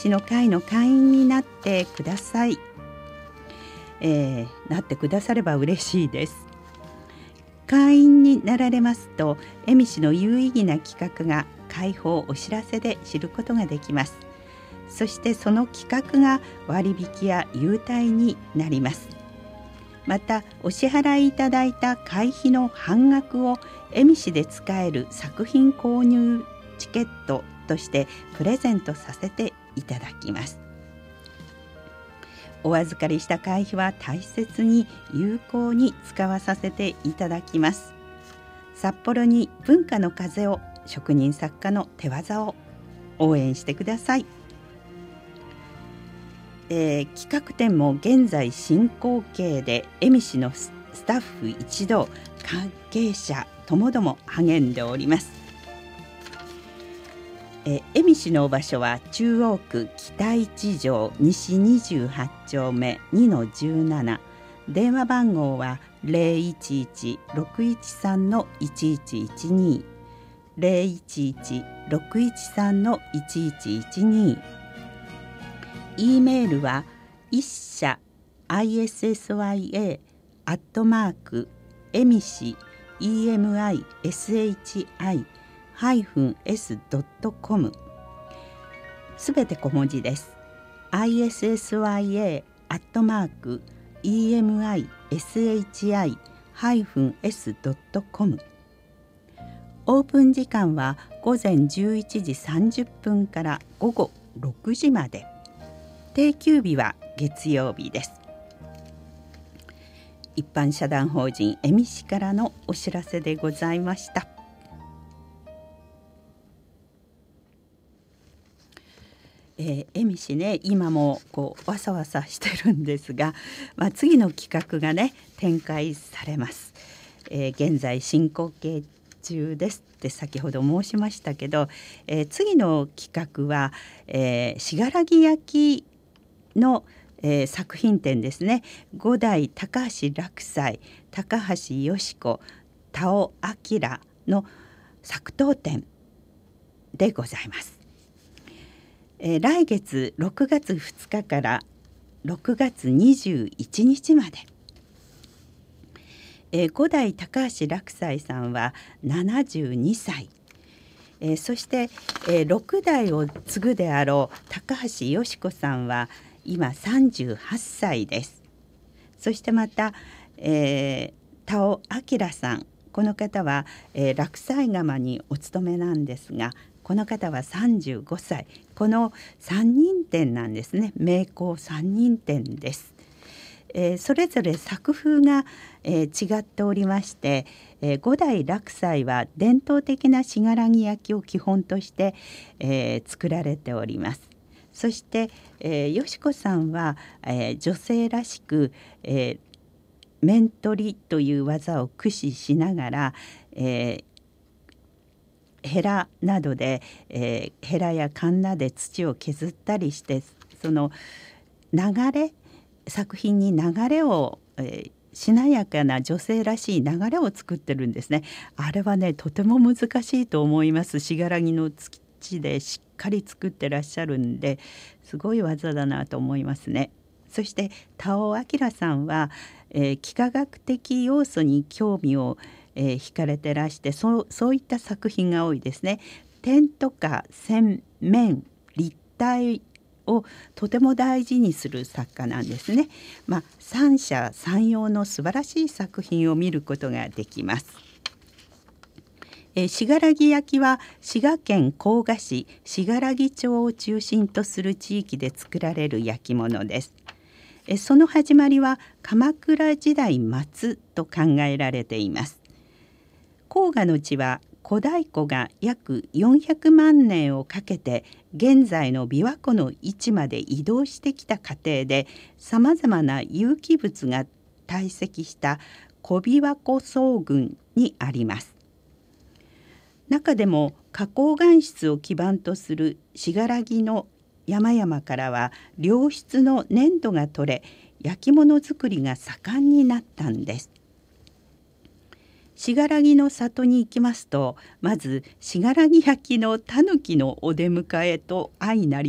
氏の会の会員になってください。なってくだされば嬉しいです。会員になられますと、恵美氏の有意義な企画が会報お知らせで知ることができます。そしてその企画が割引や優待になります。またお支払いいただいた会費の半額を恵美氏で使える作品購入チケットとしてプレゼントさせていただきます。お預かりした会費は大切に有効に使わさせていただきます。札幌に文化の風を、職人作家の手業を応援してください。企画展も現在進行形で、恵美氏のスタッフ一同、関係者ともども励んでおります。恵美氏の場所は中央区北一条西28丁目 2-17、 電話番号は 011-613-1112 011-613-1112。 E メールは一社 issya@emishi-s.com、 すべて小文字です。 issya@emishi-s.com。 オープン時間は午前11時30分から午後6時まで。定休日は月曜日です。一般社団法人恵美市からのお知らせでございました。恵美市ね、今もわさわさしてるんですが、次の企画がね展開されます。現在進行形中ですって先ほど申しましたけど、次の企画は、信楽焼の、作品展ですね。五代高橋楽斎、高橋よし子、田尾明の作陶展でございます。来月6月2日から6月21日まで。五代高橋楽斎さんは72歳、そして、6代を継ぐであろう高橋よし子さんは今38歳です。そしてまた、田尾明さん、この方は、楽斎窯にお勤めなんですが、この方は35歳。この3人展なんですね。名工3人展です。それぞれ作風が、違っておりまして、五代楽斎は伝統的な信楽焼を基本として、作られております。そして、よし子さんは、女性らしく、面取りという技を駆使しながら、ヘラなどで、ヘラやカンナで土を削ったりして、その流れ、作品に流れを、しなやかな女性らしい流れを作ってるんですね。あれはねとても難しいと思います。信楽の土でしっかり作ってらっしゃるんで、すごい技だなと思いますね。そして田尾明さんは、幾何学的要素に興味を、惹かれてらして、そういった作品が多いですね。点とか線、面、立体をとても大事にする作家なんですね。三者三様の素晴らしい作品を見ることができます。信楽焼は滋賀県甲賀市信楽町を中心とする地域で作られる焼き物です。その始まりは鎌倉時代末と考えられています。甲賀の地は古太古が約400万年をかけて現在の琵琶湖の位置まで移動してきた過程で、さまざまな有機物が堆積した小琵琶湖層群にあります。中でも花崗岩質を基盤とする信楽の山々からは良質の粘土が取れ、焼き物作りが盛んになったんです。信楽の里に行きますと、まず信楽焼の狸のお出迎えと相なり